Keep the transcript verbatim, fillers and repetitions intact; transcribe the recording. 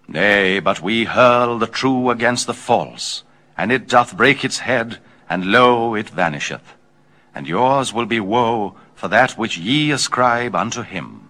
Nay, but we hurl the true against the false, and it doth break its head, and lo, it vanisheth. And yours will be woe for that which ye ascribe unto him.